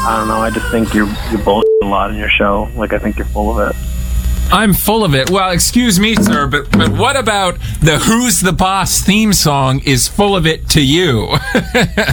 I don't know. I just think you bullshit a lot in your show. Like, I think you're full of it. I'm full of it. Well, excuse me, sir, but what about the Who's the Boss theme song is full of it to you?